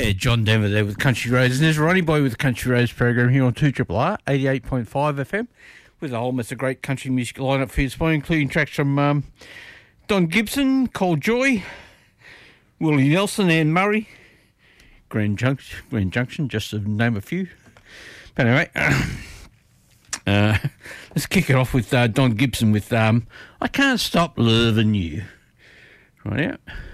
Yeah, John Denver there with Country Roads. And there's Ronnie Boy with the Country Roads program here on 2RRR, 88.5 FM, with a whole mess of great country music lineup for you this morning, including tracks from Don Gibson, Cole Joy, Willie Nelson, Anne Murray, Grand Junction, just to name a few. But anyway, let's kick it off with Don Gibson with I Can't Stop Loving You. Right out.